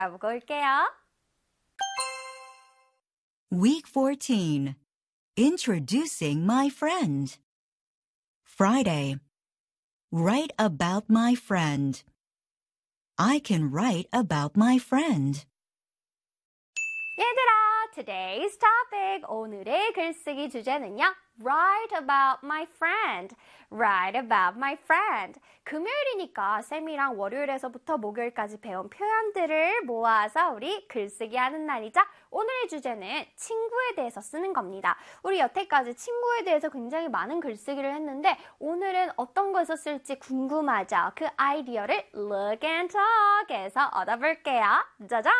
알아보고 올게요. Week 14. Introducing my friend. Friday. Write about my friend. I can write about my friend. 얘들아, today's topic, 오늘의 글쓰기 주제는요. Write about my friend. Write about my friend. 금요일이니까 쌤이랑 월요일에서부터 목요일까지 배운 표현들을 모아서 우리 글쓰기 하는 날이죠. 오늘의 주제는 친구에 대해서 쓰는 겁니다. 우리 여태까지 친구에 대해서 굉장히 많은 글쓰기를 했는데 오늘은 어떤 걸 썼을지 궁금하죠? 그 아이디어를 Look and Talk에서 얻어볼게요. 짜잔!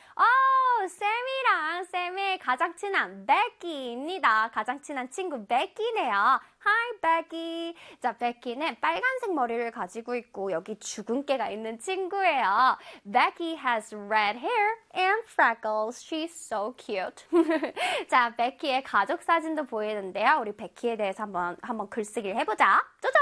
쌤이랑 쌤의 가장 친한 Becky입니다. 가장 친한 친구 Becky네요. Hi, Becky. 자, Becky는 빨간색 머리를 가지고 있고 여기 주근깨가 있는 친구예요. Becky has red hair and freckles. She's so cute. 자, Becky의 가족 사진도 보이는데요. 우리 Becky에 대해서 한번 글쓰기를 해보자. 짜잔!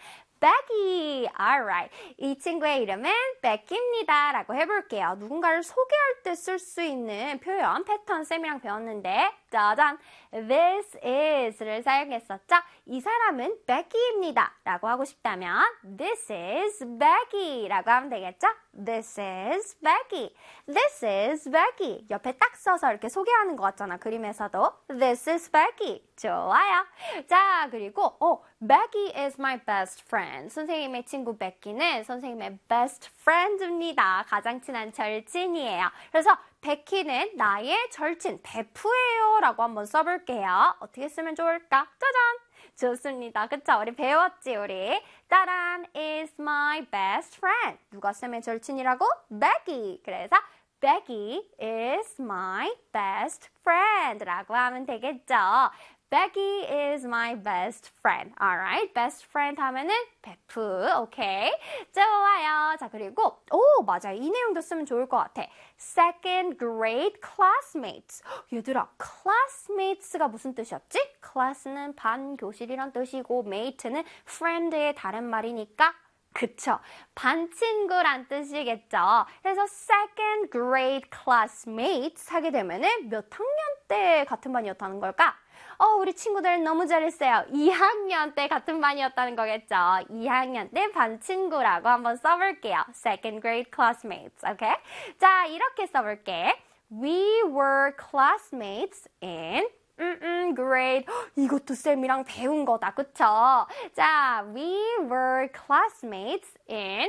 Becky. Alright. 이 친구의 이름은 Becky입니다. 라고 해볼게요. 누군가를 소개할 때 쓸 수 있는 표현, 패턴 쌤이랑 배웠는데 짜잔! This is를 사용했었죠? 이 사람은 Becky입니다. 라고 하고 싶다면 This is Becky. 라고 하면 되겠죠? This is Becky. This is Becky. 옆에 딱 써서 이렇게 소개하는 것 같잖아. 그림에서도. This is Becky. 좋아요. 자, 그리고 Becky is my best friend. 선생님의 친구 Becky는 선생님의 best friend입니다. 가장 친한 절친이에요. 그래서 Becky는 나의 절친, 베프예요. 라고 한번 써볼게요. 어떻게 쓰면 좋을까? 짜잔! 좋습니다. 그쵸? 우리 배웠지, 우리? 따란 is my best friend. 누가 쌤의 절친이라고? Becky. 그래서 Becky is my best friend. 라고 하면 되겠죠? Becky is my best friend. Alright, best friend 하면은 베프, 오케이? 좋아요. 자, 그리고 맞아요. 이 내용도 쓰면 좋을 것 같아. Second grade classmates. 얘들아, classmates가 무슨 뜻이었지? class는 반 교실이란 뜻이고 mate는 friend의 다른 말이니까 그쵸. 반 친구란 뜻이겠죠. 그래서 second grade classmates 하게 되면은 몇 학년 때 같은 반이었다는 걸까? 우리 친구들 너무 잘했어요. 2학년 때 같은 반이었다는 거겠죠. 2학년 때 반 친구라고 한번 써볼게요. Second grade classmates, okay? 자, 이렇게 써볼게. We were classmates in grade. 이것도 쌤이랑 배운 거다, 그쵸? 자, we were classmates in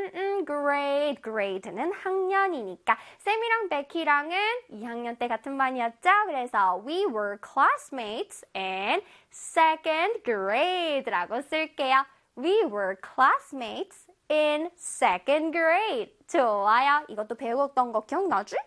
grade. grade는 학년이니까 쌤이랑 베키랑은 2학년 때 같은 반이었죠? 그래서 we were classmates in second grade라고 쓸게요. We were classmates in second grade. 좋아요. 이것도 배웠던 거 기억나지?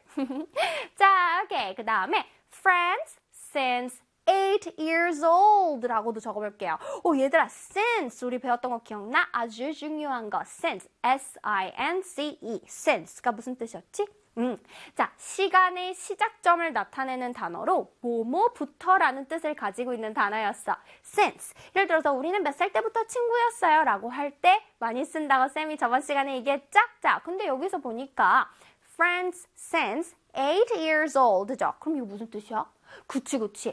자, 오케이. 그 다음에 friends since 8 years old 라고도 적어볼게요. 얘들아, since 우리 배웠던 거 기억나? 아주 중요한 거. since, S-I-N-C-E. since가 무슨 뜻이었지? 자, 시간의 시작점을 나타내는 단어로 뭐뭐부터라는 뜻을 가지고 있는 단어였어. since. 예를 들어서 우리는 몇 살 때부터 친구였어요 라고 할 때 많이 쓴다고 쌤이 저번 시간에 얘기했죠? 자, 근데 여기서 보니까 friends since 8 years old죠. 그럼 이거 무슨 뜻이야? 그치.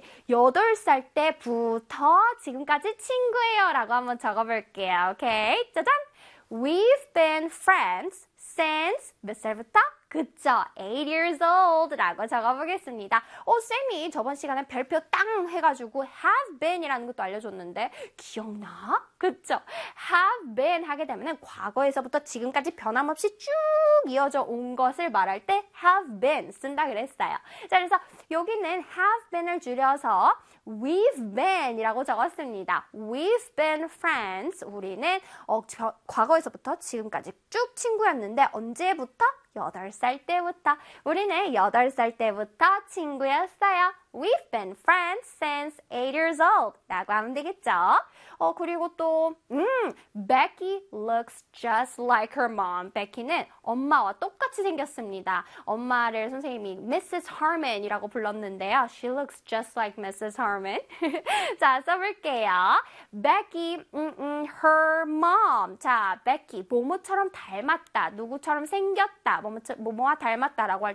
8살 때부터 지금까지 친구예요 라고 한번 적어볼게요. 오케이? 짜잔! We've been friends since 몇 살부터? 그쵸? 8 years old 라고 적어보겠습니다. 쌤이 저번 시간에 별표 땅 해가지고 have been 이라는 것도 알려줬는데 기억나? 그쵸? have been 하게 되면 과거에서부터 지금까지 변함없이 쭉 이어져 온 것을 말할 때 have been 쓴다 그랬어요. 자, 그래서 여기는 have been을 줄여서 we've been 이라고 적었습니다. We've been friends. 우리는 과거에서부터 지금까지 쭉 친구였는데 언제부터? 8살 때부터. 우리는 8살 때부터 친구였어요. We've been friends since 8 years old 라고 하면 되겠죠. 그리고 또 Becky looks just like her mom. Becky는 엄마와 똑같이 생겼습니다. 엄마를 선생님이 Mrs. Harmon이라고 불렀는데요. She looks just like Mrs. Harmon. 자, 써볼게요. Becky, her mom. 자, Becky, 뭐뭐처럼 닮았다. 누구처럼 생겼다. 뭐뭐와 닮았다라고 할